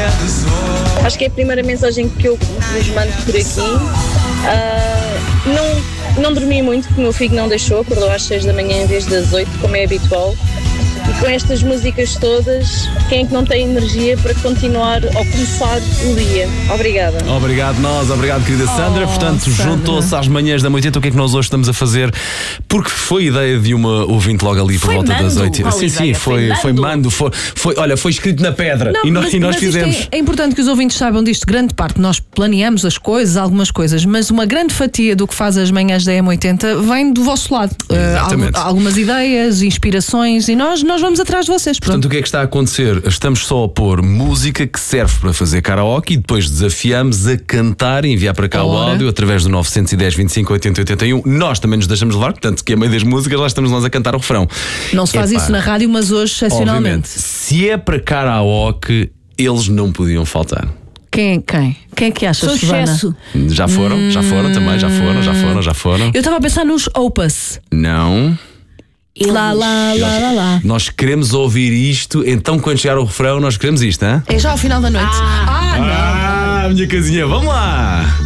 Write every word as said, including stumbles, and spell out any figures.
Acho que é a primeira mensagem que eu vos mando por aqui. Uh, não, não dormi muito porque o meu filho não deixou, acordou às seis da manhã em vez das oito, como é habitual. E com estas músicas todas, quem é que não tem energia para continuar ou começar o dia? Obrigada. Obrigado nós, obrigado querida Sandra. Oh, Portanto, Sandra. juntou-se às manhãs da oitenta. O que é que nós hoje estamos a fazer? Porque foi ideia de uma ouvinte logo ali por Foi volta das mando, oito. qual Sim, sim, ideia? foi, Foi foi mando. mando. Foi, foi, olha, foi escrito na pedra Não, e nós, mas, e nós mas isto fizemos. É, é importante que os ouvintes saibam disto. Grande parte, nós planeamos as coisas, algumas coisas, mas uma grande fatia do que faz as manhãs da M oitenta vem do vosso lado. Exatamente. Uh, algumas ideias, inspirações e nós, nós vamos atrás de vocês. Pronto. Portanto, o que é que está a acontecer? Estamos só a pôr música que serve para fazer karaoke e depois desafiamos a cantar e enviar para cá o Ora. áudio através do nove um zero, vinte e cinco, oitenta, oitenta e um. Nós também nos deixamos levar, portanto, que a meio das músicas lá estamos nós a cantar o refrão. Não se faz Epá, isso na rádio, mas hoje, excepcionalmente. obviamente, se é para karaoke, eles não podiam faltar. Quem, quem? Quem é que achas, Susana? Sucesso. Já foram, já foram também, já foram, já foram, já foram. Eu estava a pensar nos Opus. Não. Lá, lá, lá, lá, lá. Nós queremos ouvir isto, então quando chegar o refrão, nós queremos isto, hein? É já ao final da noite. Ah, não. Ah, minha casinha, vamos lá!